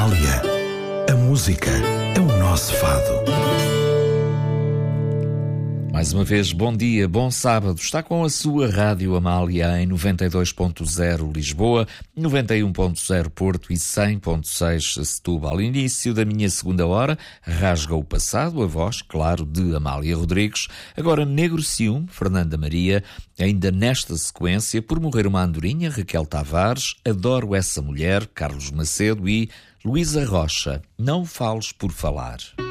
Amália, a música é o nosso fado. Mais uma vez, bom dia, bom sábado. Está com a sua Rádio Amália em 92.0 Lisboa, 91.0 Porto e 100.6 Setúbal. Início da minha segunda hora, rasga o passado, a voz, claro, de Amália Rodrigues. Agora, Negro Ciúme, Fernanda Maria. Ainda nesta sequência, Por Morrer uma Andorinha, Raquel Tavares. Adoro Essa Mulher, Carlos Macedo e Luísa Rocha. Não fales por falar.